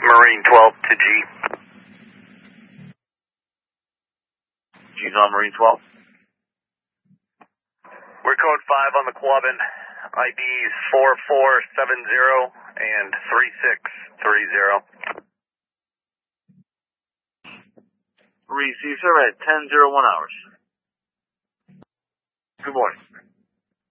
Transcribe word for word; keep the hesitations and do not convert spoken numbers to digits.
Marine twelve to G. G's on Marine twelve. We're code five on the Quabbin. I Ds four four seven zero and three six three zero. Receive, sir, at ten oh one hours. Good morning.